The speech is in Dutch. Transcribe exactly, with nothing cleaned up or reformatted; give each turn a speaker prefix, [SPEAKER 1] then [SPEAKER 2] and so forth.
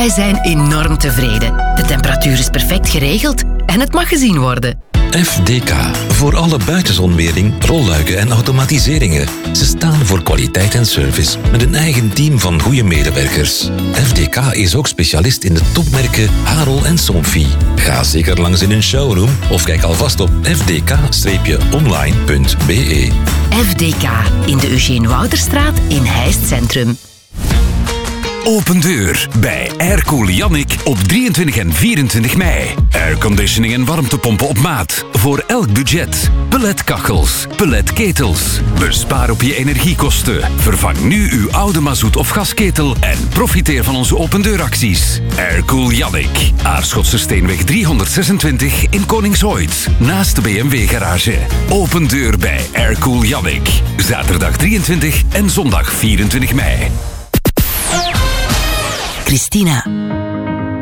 [SPEAKER 1] Wij zijn enorm tevreden. De temperatuur is perfect geregeld en het mag gezien worden.
[SPEAKER 2] F D K. Voor alle buitenzonwering, rolluiken en automatiseringen. Ze staan voor kwaliteit en service met een eigen team van goede medewerkers. F D K is ook specialist in de topmerken Harel en Somfy. Ga zeker langs in een showroom of kijk alvast op f d k online punt b e.
[SPEAKER 1] F D K in de Eugene Wouterstraat in Heist Centrum.
[SPEAKER 3] Open deur bij Aircool Jannik op drieëntwintig en vierentwintig mei. Airconditioning en warmtepompen op maat. Voor elk budget. Pelletkachels, pelletketels. Bespaar op je energiekosten. Vervang nu uw oude mazoet- of gasketel en profiteer van onze open deuracties. Aircool Jannik. Aarschotse Steenweg driehonderdzesentwintig in Koningshooit. Naast de B M W-garage. Open deur bij Aircool Jannik. Zaterdag drieëntwintig en zondag vierentwintig mei.
[SPEAKER 1] Christina.